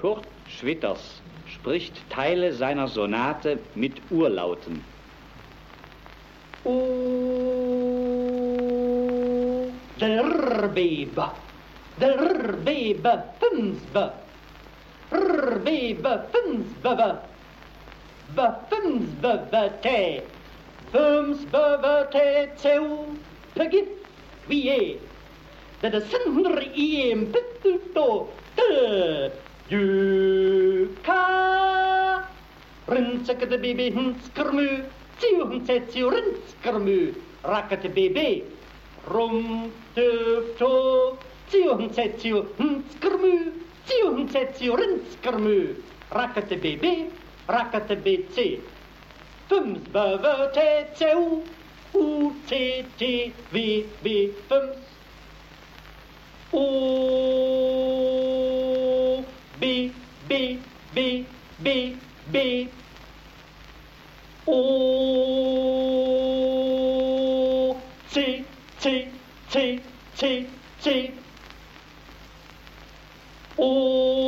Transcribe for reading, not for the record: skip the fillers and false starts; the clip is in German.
Kurt Schwitters spricht Teile seiner Sonate mit Urlauten. Der Bebe, fünfbe, Bebe, fünfbe, fünfbe, fünfbe, zeu, pegif, wie de sindr iem pitto, ka, rinsek de Bebe hinskermu, tiu rinskermu, raket Bebe. Rum, tüfto, tiu, rinskermu, rakete BC. Fums, bevete, ceu, UTTWB, fums. B. C.